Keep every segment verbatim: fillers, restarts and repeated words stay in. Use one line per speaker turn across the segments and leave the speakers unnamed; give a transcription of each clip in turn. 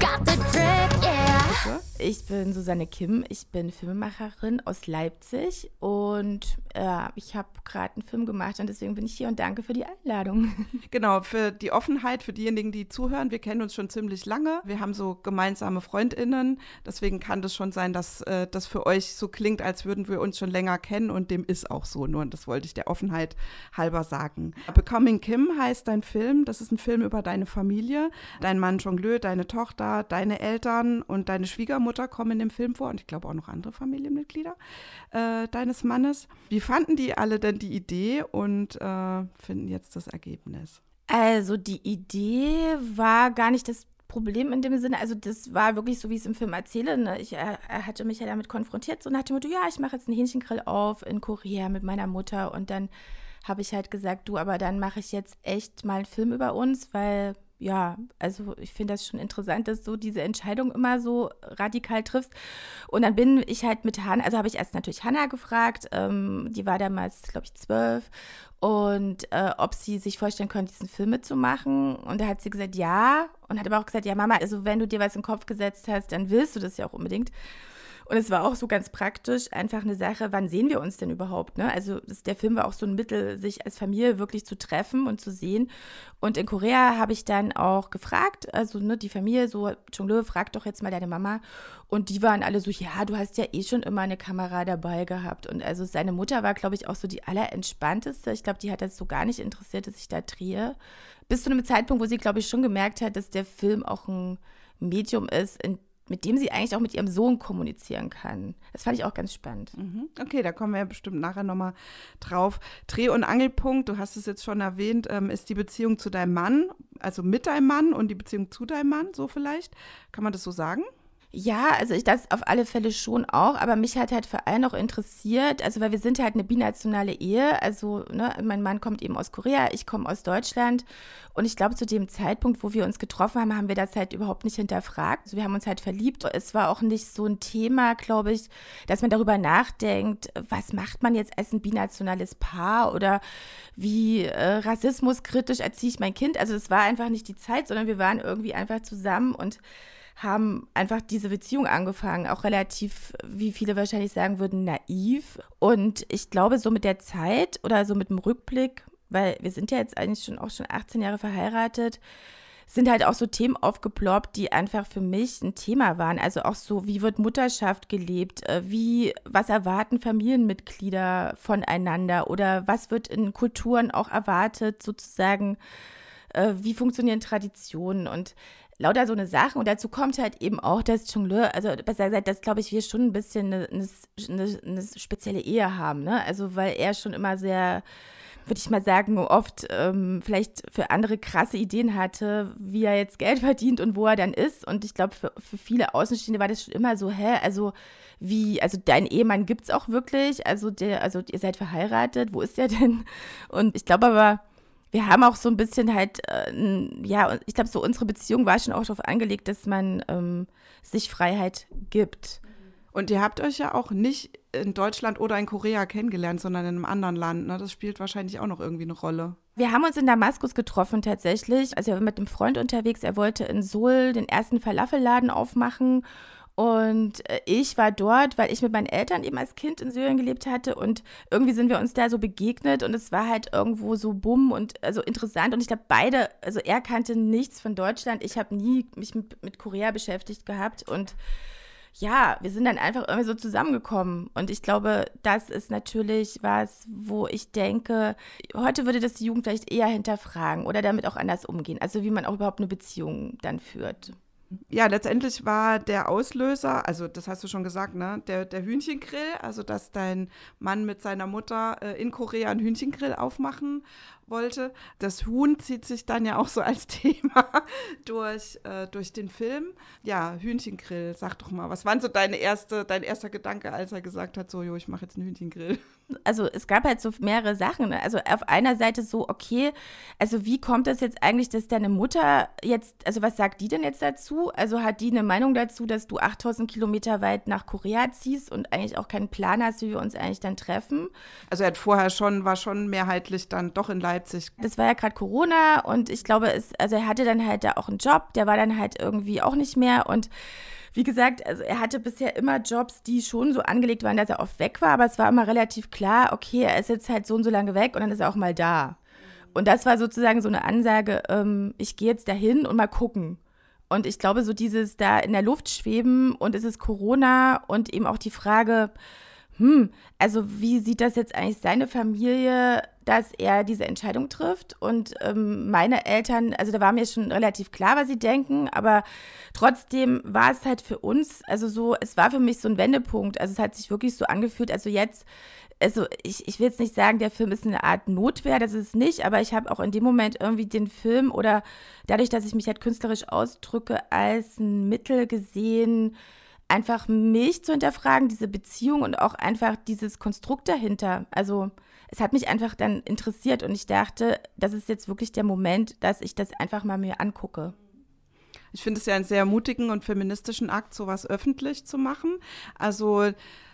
got the drip, yeah.
Ich bin Susanne Kim, ich bin Filmemacherin aus Leipzig und äh, ich habe gerade einen Film gemacht und deswegen bin ich hier und danke für die Einladung.
Genau, für die Offenheit, für diejenigen, die zuhören. Wir kennen uns schon ziemlich lange. Wir haben so gemeinsame FreundInnen, deswegen kann das schon sein, dass äh, das für euch so klingt, als würden wir uns schon länger kennen und dem ist auch so. Nur, und das wollte ich der Offenheit halber sagen. Becoming Kim heißt dein Film. Das ist ein Film über deine Familie. Dein Mann Jongleur, deine Tochter, deine Eltern und deine Schwiegermutter kommen in dem Film vor und ich glaube auch noch andere Familienmitglieder äh, deines Mannes. Wie fanden die alle denn die Idee und äh, finden jetzt das Ergebnis?
Also die Idee war gar nicht das Problem in dem Sinne, also das war wirklich so, wie ich es im Film erzähle. Ne? Ich, er, er hatte mich ja damit konfrontiert, so nach dem Motto, ja, ich mache jetzt einen Hähnchengrill auf in Korea mit meiner Mutter und dann habe ich halt gesagt, du, aber dann mache ich jetzt echt mal einen Film über uns, weil ja, also ich finde das schon interessant, dass du diese Entscheidung immer so radikal triffst. Und dann bin ich halt mit Hannah, also habe ich erst natürlich Hannah gefragt, ähm, die war damals, glaube ich, zwölf, und äh, ob sie sich vorstellen könnte, diesen Film mitzumachen. Und da hat sie gesagt, ja, und hat aber auch gesagt, ja Mama, also wenn du dir was in den Kopf gesetzt hast, dann willst du das ja auch unbedingt. Und es war auch so ganz praktisch, einfach eine Sache, wann sehen wir uns denn überhaupt? Ne? Also das, der Film war auch so ein Mittel, sich als Familie wirklich zu treffen und zu sehen. Und in Korea habe ich dann auch gefragt, also ne, die Familie, so, Jongleur, frag doch jetzt mal deine Mama. Und die waren alle so, ja, du hast ja eh schon immer eine Kamera dabei gehabt. Und also seine Mutter war, glaube ich, auch so die allerentspannteste. Ich glaube, die hat das so gar nicht interessiert, dass ich da drehe. Bis zu einem Zeitpunkt, wo sie, glaube ich, schon gemerkt hat, dass der Film auch ein Medium ist, in mit dem sie eigentlich auch mit ihrem Sohn kommunizieren kann. Das fand ich auch ganz spannend.
Okay, da kommen wir ja bestimmt nachher nochmal drauf. Dreh- und Angelpunkt, du hast es jetzt schon erwähnt, ähm, ist die Beziehung zu deinem Mann, also mit deinem Mann und die Beziehung zu deinem Mann, so vielleicht. Kann man das so sagen?
Ja, also ich das auf alle Fälle schon auch, aber mich hat halt vor allem auch interessiert, also weil wir sind halt eine binationale Ehe, also ne, mein Mann kommt eben aus Korea, ich komme aus Deutschland und ich glaube zu dem Zeitpunkt, wo wir uns getroffen haben, haben wir das halt überhaupt nicht hinterfragt, also wir haben uns halt verliebt, es war auch nicht so ein Thema, glaube ich, dass man darüber nachdenkt, was macht man jetzt als ein binationales Paar oder wie äh, rassismuskritisch erziehe ich mein Kind, also es war einfach nicht die Zeit, sondern wir waren irgendwie einfach zusammen und haben einfach diese Beziehung angefangen, auch relativ, wie viele wahrscheinlich sagen würden, naiv. Und ich glaube, so mit der Zeit oder so mit dem Rückblick, weil wir sind ja jetzt eigentlich schon auch schon achtzehn Jahre verheiratet, sind halt auch so Themen aufgeploppt, die einfach für mich ein Thema waren. Also auch so, wie wird Mutterschaft gelebt? Wie, was erwarten Familienmitglieder voneinander? Oder was wird in Kulturen auch erwartet, sozusagen? Wie funktionieren Traditionen? Und lauter so eine Sache. Und dazu kommt halt eben auch, dass Jongleur, also besser gesagt, dass, glaube ich, wir schon ein bisschen eine, eine, eine spezielle Ehe haben, ne? Also weil er schon immer sehr, würde ich mal sagen, oft ähm, vielleicht für andere krasse Ideen hatte, wie er jetzt Geld verdient und wo er dann ist. Und ich glaube, für, für viele Außenstehende war das schon immer so, hä, also wie, also dein Ehemann gibt's auch wirklich, also der, also ihr seid verheiratet, wo ist der denn? Und ich glaube aber, wir haben auch so ein bisschen halt, äh, ja, ich glaube, so unsere Beziehung war schon auch darauf angelegt, dass man ähm, sich Freiheit gibt.
Und ihr habt euch ja auch nicht in Deutschland oder in Korea kennengelernt, sondern in einem anderen Land, ne? Das spielt wahrscheinlich auch noch irgendwie eine Rolle.
Wir haben uns in Damaskus getroffen tatsächlich. Also er war mit einem Freund unterwegs, er wollte in Seoul den ersten Falafelladen aufmachen. Und ich war dort, weil ich mit meinen Eltern eben als Kind in Syrien gelebt hatte und irgendwie sind wir uns da so begegnet und es war halt irgendwo so bumm und also interessant und ich glaube beide, also er kannte nichts von Deutschland, ich habe nie mich mit, mit Korea beschäftigt gehabt und ja, wir sind dann einfach irgendwie so zusammengekommen und ich glaube, das ist natürlich was, wo ich denke, heute würde das die Jugend vielleicht eher hinterfragen oder damit auch anders umgehen, also wie man auch überhaupt eine Beziehung dann führt.
Ja, letztendlich war der Auslöser, also das hast du schon gesagt, ne, der, der Hühnchengrill, also dass dein Mann mit seiner Mutter äh, in Korea einen Hühnchengrill aufmachen wollte. Das Huhn zieht sich dann ja auch so als Thema durch, äh, durch den Film. Ja, Hühnchengrill, sag doch mal, was war so deine erste, dein erster Gedanke, als er gesagt hat, so, jo, ich mache jetzt einen Hühnchengrill?
Also es gab halt so mehrere Sachen. Also auf einer Seite so, okay, also wie kommt das jetzt eigentlich, dass deine Mutter jetzt, also was sagt die denn jetzt dazu? Also hat die eine Meinung dazu, dass du achttausend Kilometer weit nach Korea ziehst und eigentlich auch keinen Plan hast, wie wir uns eigentlich dann treffen?
Also er hat vorher schon, war schon mehrheitlich dann doch in Leipzig.
Das war ja gerade Corona und ich glaube, es, also er hatte dann halt da auch einen Job, der war dann halt irgendwie auch nicht mehr und wie gesagt, also er hatte bisher immer Jobs, die schon so angelegt waren, dass er oft weg war, aber es war immer relativ klar, okay, er ist jetzt halt so und so lange weg und dann ist er auch mal da. Und das war sozusagen so eine Ansage, ähm, ich gehe jetzt dahin und mal gucken. Und ich glaube, so dieses da in der Luft schweben und es ist Corona und eben auch die Frage, hm, also wie sieht das jetzt eigentlich seine Familie, dass er diese Entscheidung trifft? Und ähm, meine Eltern, also da war mir schon relativ klar, was sie denken, aber trotzdem war es halt für uns, also so, es war für mich so ein Wendepunkt. Also es hat sich wirklich so angefühlt, also jetzt, also ich, ich will jetzt nicht sagen, der Film ist eine Art Notwehr, das ist es nicht, aber ich habe auch in dem Moment irgendwie den Film oder dadurch, dass ich mich halt künstlerisch ausdrücke, als ein Mittel gesehen, einfach mich zu hinterfragen, diese Beziehung und auch einfach dieses Konstrukt dahinter. Also es hat mich einfach dann interessiert und ich dachte, das ist jetzt wirklich der Moment, dass ich das einfach mal mir angucke.
Ich finde es ja einen sehr mutigen und feministischen Akt, sowas öffentlich zu machen. Also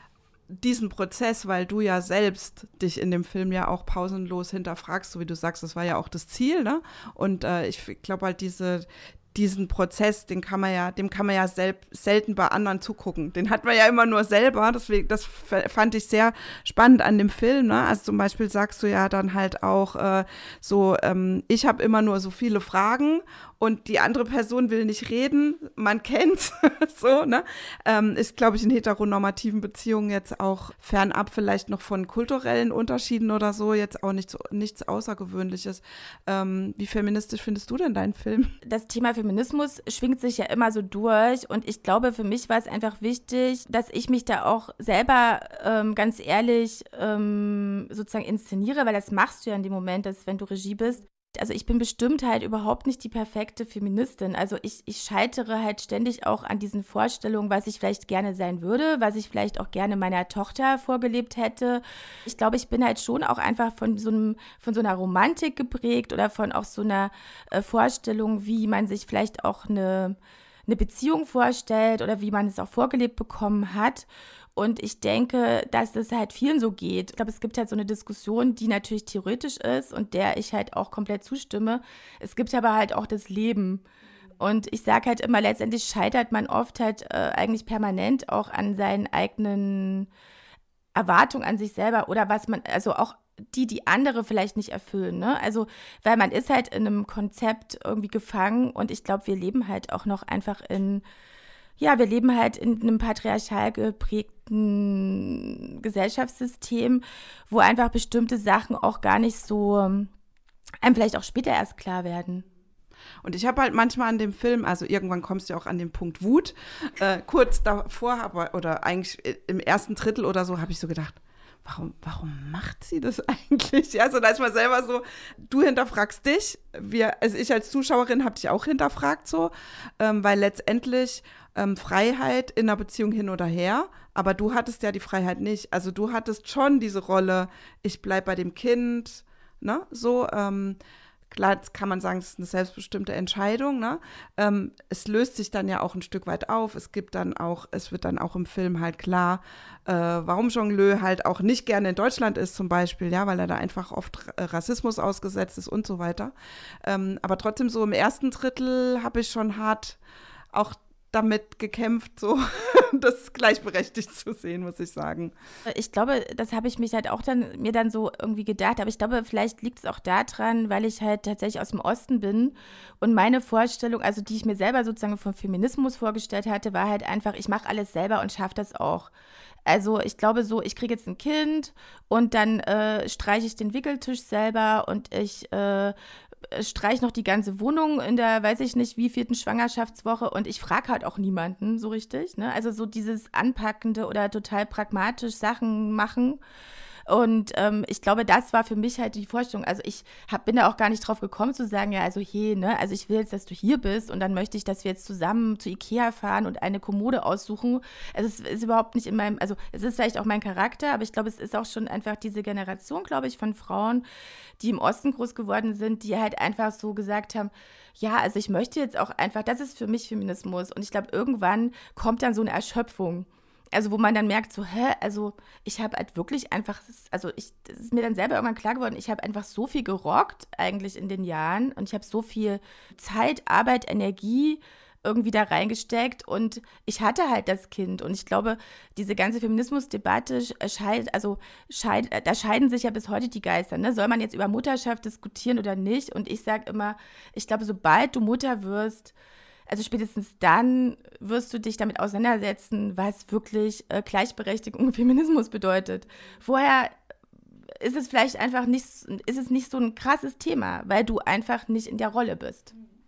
diesen Prozess, weil du ja selbst dich in dem Film ja auch pausenlos hinterfragst, so wie du sagst, das war ja auch das Ziel, ne? Und äh, ich glaube halt diese diesen Prozess, den kann man ja, dem kann man ja sel- selten bei anderen zugucken. Den hat man ja immer nur selber. Deswegen, das f- fand ich sehr spannend an dem Film. Ne? Also zum Beispiel sagst du ja dann halt auch äh, so, ähm, ich habe immer nur so viele Fragen und die andere Person will nicht reden. Man kennt's so, ne? Ähm, ist, glaube ich, in heteronormativen Beziehungen jetzt auch fernab vielleicht noch von kulturellen Unterschieden oder so, jetzt auch nichts, nichts Außergewöhnliches. Ähm, wie feministisch findest du denn deinen Film?
Das Thema Feminismus schwingt sich ja immer so durch und ich glaube, für mich war es einfach wichtig, dass ich mich da auch selber ähm, ganz ehrlich ähm, sozusagen inszeniere, weil das machst du ja in dem Moment, dass wenn du Regie bist. Also ich bin bestimmt halt überhaupt nicht die perfekte Feministin. Also ich, ich scheitere halt ständig auch an diesen Vorstellungen, was ich vielleicht gerne sein würde, was ich vielleicht auch gerne meiner Tochter vorgelebt hätte. Ich glaube, ich bin halt schon auch einfach von so einem, von so einer Romantik geprägt oder von auch so einer äh, Vorstellung, wie man sich vielleicht auch eine, eine Beziehung vorstellt oder wie man es auch vorgelebt bekommen hat. Und ich denke, dass es halt vielen so geht. Ich glaube, es gibt halt so eine Diskussion, die natürlich theoretisch ist und der ich halt auch komplett zustimme. Es gibt aber halt auch das Leben. Und ich sage halt immer, letztendlich scheitert man oft halt äh, eigentlich permanent auch an seinen eigenen Erwartungen an sich selber oder was man, also auch die, die andere vielleicht nicht erfüllen, ne? Also, weil man ist halt in einem Konzept irgendwie gefangen und ich glaube, wir leben halt auch noch einfach in Ja, wir leben halt in einem patriarchal geprägten Gesellschaftssystem, wo einfach bestimmte Sachen auch gar nicht so ähm, einem vielleicht auch später erst klar werden.
Und ich habe halt manchmal an dem Film, also irgendwann kommst du ja auch an den Punkt Wut, äh, kurz davor, aber, oder eigentlich im ersten Drittel oder so, habe ich so gedacht, Warum, warum macht sie das eigentlich? Ja, so da ist man selber so, du hinterfragst dich, wir, also ich als Zuschauerin habe dich auch hinterfragt so, ähm, weil letztendlich ähm, Freiheit in einer Beziehung hin oder her, aber du hattest ja die Freiheit nicht, also du hattest schon diese Rolle, ich bleib bei dem Kind, ne, so, ähm, klar, jetzt kann man sagen, es ist eine selbstbestimmte Entscheidung, ne? Ähm, es löst sich dann ja auch ein Stück weit auf. Es gibt dann auch, es wird dann auch im Film halt klar, äh, warum Jongleu halt auch nicht gerne in Deutschland ist zum Beispiel, ja, weil er da einfach oft Rassismus ausgesetzt ist und so weiter. Ähm, aber trotzdem so im ersten Drittel habe ich schon hart auch damit gekämpft, so das gleichberechtigt zu sehen, muss ich sagen.
Ich glaube, das habe ich mich halt auch dann mir dann so irgendwie gedacht, aber ich glaube, vielleicht liegt es auch daran, weil ich halt tatsächlich aus dem Osten bin und meine Vorstellung, also die ich mir selber sozusagen vom Feminismus vorgestellt hatte, war halt einfach, ich mache alles selber und schaffe das auch. Also ich glaube so, ich kriege jetzt ein Kind und dann äh, streiche ich den Wickeltisch selber und ich äh, streich noch die ganze Wohnung in der, weiß ich nicht, wievielten Schwangerschaftswoche und ich frage halt auch niemanden so richtig, ne? Also so dieses Anpackende oder total pragmatisch Sachen machen Und ähm, ich glaube, das war für mich halt die Vorstellung. Also ich hab, bin da auch gar nicht drauf gekommen zu sagen, ja, also hey, ne, also ich will jetzt, dass du hier bist und dann möchte ich, dass wir jetzt zusammen zu Ikea fahren und eine Kommode aussuchen. Es ist, ist überhaupt nicht in meinem, also es ist vielleicht auch mein Charakter, aber ich glaube, es ist auch schon einfach diese Generation, glaube ich, von Frauen, die im Osten groß geworden sind, die halt einfach so gesagt haben, ja, also ich möchte jetzt auch einfach, das ist für mich Feminismus. Und ich glaube, irgendwann kommt dann so eine Erschöpfung. Also wo man dann merkt, so, hä, also ich habe halt wirklich einfach, also ich, das ist mir dann selber irgendwann klar geworden, ich habe einfach so viel gerockt eigentlich in den Jahren und ich habe so viel Zeit, Arbeit, Energie irgendwie da reingesteckt und ich hatte halt das Kind und ich glaube, diese ganze Feminismusdebatte scheidet, also scheid, da scheiden sich ja bis heute die Geister, ne? Soll man jetzt über Mutterschaft diskutieren oder nicht? Und ich sage immer, ich glaube, sobald du Mutter wirst, also spätestens dann wirst du dich damit auseinandersetzen, was wirklich äh, Gleichberechtigung und Feminismus bedeutet. Vorher ist es vielleicht einfach nicht, ist es nicht so ein krasses Thema, weil du einfach nicht in der Rolle bist.